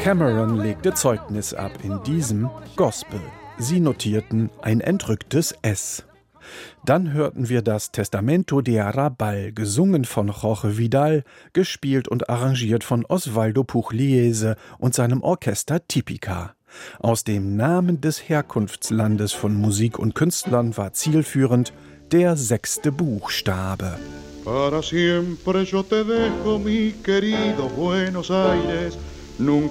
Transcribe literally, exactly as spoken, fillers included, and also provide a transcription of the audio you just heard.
Cameron legte Zeugnis ab in diesem Gospel. Sie notierten ein entrücktes S. Dann hörten wir das Testamento de Arrabal, gesungen von Jorge Vidal, gespielt und arrangiert von Osvaldo Pugliese und seinem Orchester Típica. Aus dem Namen des Herkunftslandes von Musik und Künstlern war zielführend der sechste Buchstabe. Para siempre yo te dejo, mi querido Buenos Aires. Nunca